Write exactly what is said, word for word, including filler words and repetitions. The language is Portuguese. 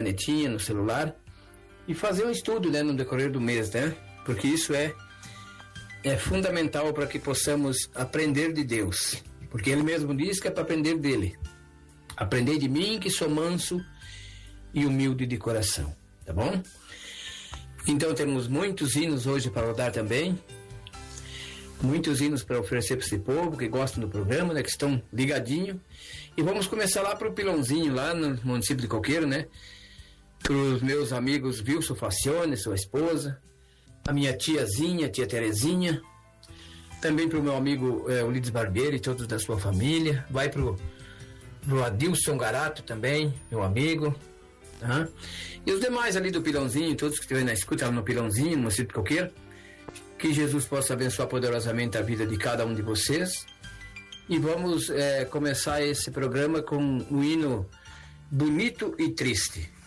canetinha, no celular, e fazer um estudo, né, no decorrer do mês, né? Porque isso é, é fundamental para que possamos aprender de Deus. Porque Ele mesmo diz que é para aprender dele. Aprendei de mim, que sou manso e humilde de coração. Tá bom? Então temos muitos hinos hoje para rodar também. Muitos hinos para oferecer para esse povo que gostam do programa, né? Que estão ligadinhos. E vamos começar lá para o Pilãozinho, lá no município de Coqueiro, né? Para os meus amigos Wilson Facione, sua esposa, a minha tiazinha, a tia Terezinha, também para o meu amigo é, Ulides Barbeiro e todos da sua família. Vai para o Adilson Garato também, meu amigo. Tá? E os demais ali do Pilãozinho, todos que estiverem na escuta lá no Pilãozinho, no município de Coqueiro. Que Jesus possa abençoar poderosamente a vida de cada um de vocês. E vamos é, começar esse programa com um hino bonito e triste.